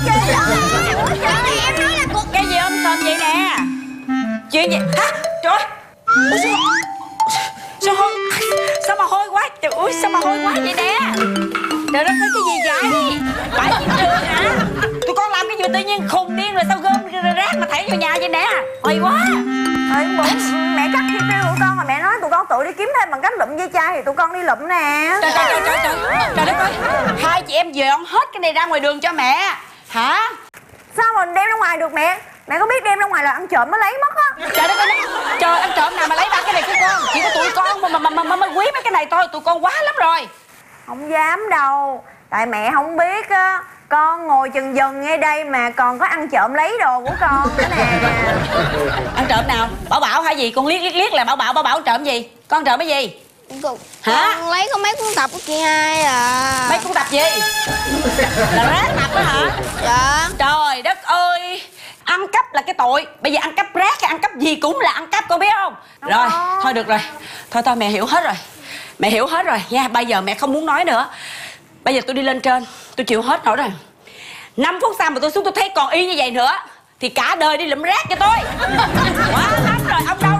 Em nói là cuộc... Cái gì sòm vậy nè? Chuyện gì? Hả? Trời ơi! Ủa, sao hôi? Sao mà hôi quá? Trời ơi, sao mà hôi quá vậy nè? Trời đất ơi, cái gì vậy? Bãi chiến trường hả? Tụi con làm cái gì tự nhiên khùng điên rồi sao gom rác mà thảy vào nhà vậy nè? Ôi quá! Mẹ cắt chi tiêu tụi con mà mẹ nói tụi con tự đi kiếm thêm bằng cách lụm dây chai thì tụi con đi lụm nè. Trời đất ơi! Hai chị em dọn hết cái này ra ngoài đường cho mẹ. Hả? Sao mà đem ra ngoài được mẹ? Mẹ có biết đem ra ngoài là ăn trộm mới lấy mất á. Trời đất ơi! Trời, ăn trộm nào mà lấy ba cái này của con? Chỉ có tụi con mà mới quý mấy cái này thôi. Tụi con quá lắm rồi. Không dám đâu. Tại mẹ không biết á. Con ngồi chừng chừng ngay đây mà còn có ăn trộm lấy đồ của con nữa nè. Ăn trộm nào? Bảo hay gì? Con liếc là bảo trộm gì? Con trộm cái gì? Hả? Con lấy có mấy cuốn tập của chị Hai à. Mấy cuốn tập gì? Là rác tập đó hả? Dạ. Trời đất ơi! Ăn cắp là cái tội. Bây giờ ăn cắp rác hay ăn cắp gì cũng là ăn cắp, con biết không? Rồi, thôi được rồi. Thôi mẹ hiểu hết rồi. Mẹ hiểu hết rồi nha. Bây giờ mẹ không muốn nói nữa. Bây giờ tôi đi lên trên, tôi chịu hết nổi rồi. 5 phút sau mà tôi xuống tôi thấy còn y như vậy nữa thì cả đời đi lụm rác cho tôi. Quá lắm rồi. Ông đâu